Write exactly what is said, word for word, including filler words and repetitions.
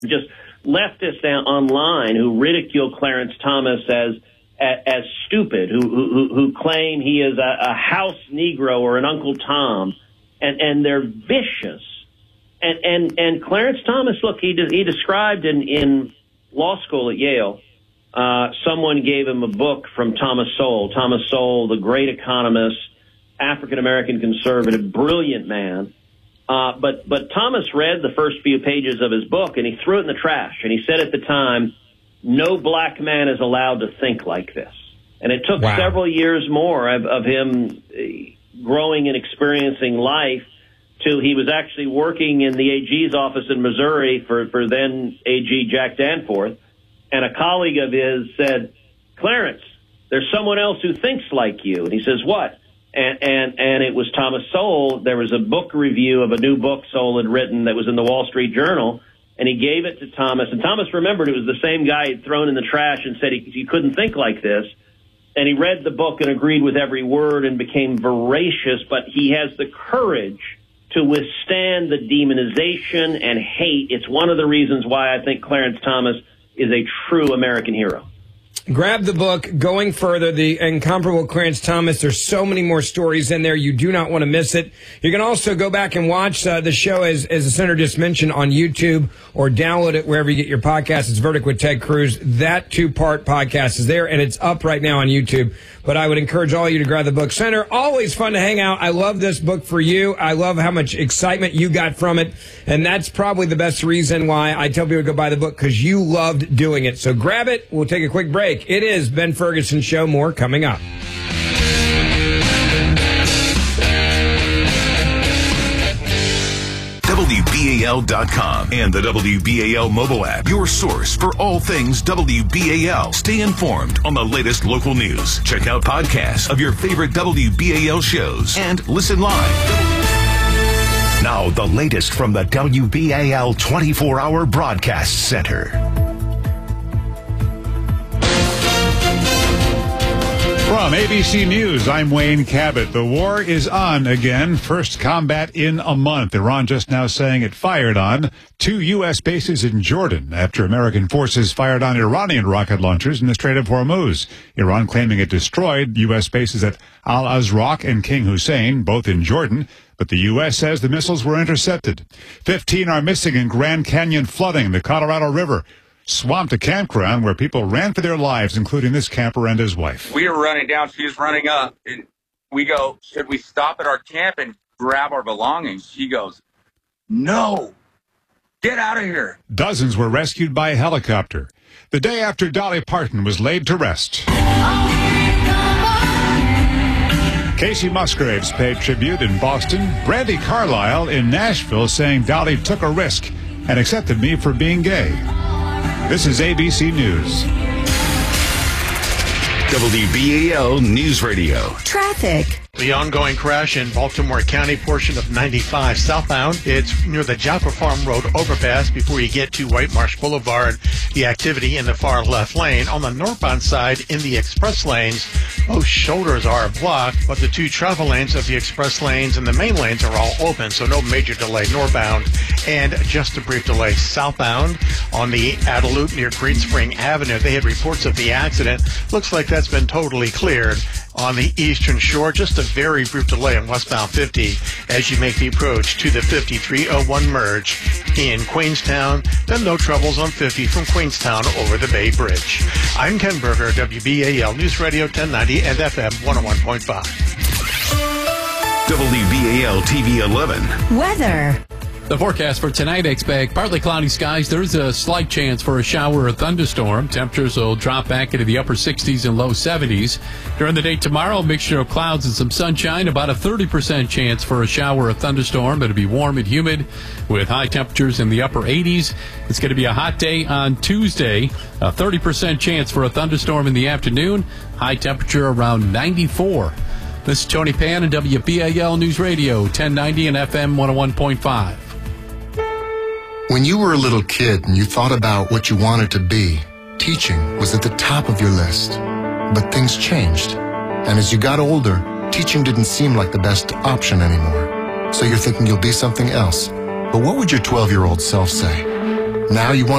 just leftists online who ridicule Clarence Thomas as as stupid, who who, who claim he is a, a house Negro or an Uncle Tom, and, and they're vicious. And, and and Clarence Thomas, look, he de- he described in, in law school at Yale, uh, someone gave him a book from Thomas Sowell. Thomas Sowell, the great economist, African-American conservative, brilliant man. Uh, but but Thomas read the first few pages of his book, and he threw it in the trash. And he said at the time, no black man is allowed to think like this. And it took wow. several years more of, of him growing and experiencing life till he was actually working in the A G's office in Missouri for, for then A G Jack Danforth. And a colleague of his said, Clarence, there's someone else who thinks like you. And he says, what? And, and, and it was Thomas Sowell. There was a book review of a new book Sowell had written that was in the Wall Street Journal. And he gave it to Thomas. And Thomas remembered it was the same guy he'd thrown in the trash and said he, he couldn't think like this. And he read the book and agreed with every word and became voracious. But he has the courage to withstand the demonization and hate. It's one of the reasons why I think Clarence Thomas is a true American hero. Grab the book, Going Further, The Incomparable Clarence Thomas. There's so many more stories in there. You do not want to miss it. You can also go back and watch uh, the show, as, as the Senator just mentioned, on YouTube, or download it wherever you get your podcast. It's Verdict with Ted Cruz. That two-part podcast is there, and it's up right now on YouTube. But I would encourage all of you to grab the book. Senator, always fun to hang out. I love this book for you. I love how much excitement you got from it. And that's probably the best reason why I tell people to go buy the book, because you loved doing it. So grab it. We'll take a quick break. It is Ben Ferguson Show. More coming up. W B A L dot com and the W B A L mobile app, your source for all things W B A L. Stay informed on the latest local news. Check out podcasts of your favorite W B A L shows and listen live. Now, the latest from the W B A L twenty-four hour Broadcast Center. From A B C News, I'm Wayne Cabot. The war is on again. First combat in a month. Iran just now saying it fired on two U S bases in Jordan after American forces fired on Iranian rocket launchers in the Strait of Hormuz. Iran claiming it destroyed U S bases at Al-Azraq and King Hussein, both in Jordan. But the U S says the missiles were intercepted. Fifteen are missing in Grand Canyon flooding. The Colorado River swamped a campground where people ran for their lives, including this camper and his wife. We were running down. She was running up. And we go, should we stop at our camp and grab our belongings? She goes, no, get out of here. Dozens were rescued by a helicopter. The day after Dolly Parton was laid to rest. Casey Musgraves paid tribute in Boston. Brandi Carlile in Nashville saying Dolly took a risk and accepted me for being gay. This is A B C News. W B A L News Radio. Traffic. The ongoing crash in Baltimore County portion of ninety-five southbound. It's near the Joppa Farm Road overpass before you get to White Marsh Boulevard. The activity in the far left lane. On the northbound side in the express lanes, both shoulders are blocked, but the two travel lanes of the express lanes and the main lanes are all open, so no major delay northbound. And just a brief delay southbound on the Adelut near Green Spring Avenue. They had reports of the accident. Looks like that's been totally cleared. On the eastern shore, just a very brief delay on westbound fifty as you make the approach to the fifty-three oh one merge in Queenstown. Then no troubles on fifty from Queenstown over the Bay Bridge. I'm Ken Berger, W B A L News Radio ten ninety and F M one oh one point five. W B A L T V eleven. Weather. The forecast for tonight expect partly cloudy skies. There's a slight chance for a shower or thunderstorm. Temperatures will drop back into the upper sixties and low seventies. During the day tomorrow, a mixture of clouds and some sunshine. About a thirty percent chance for a shower or thunderstorm. It'll be warm and humid with high temperatures in the upper eighties. It's going to be a hot day on Tuesday. A thirty percent chance for a thunderstorm in the afternoon. High temperature around ninety-four. This is Tony Pan and W B A L News Radio ten ninety and F M one oh one point five. When you were a little kid and you thought about what you wanted to be, teaching was at the top of your list. But things changed. And as you got older, teaching didn't seem like the best option anymore. So you're thinking you'll be something else. But what would your twelve-year-old self say? Now you want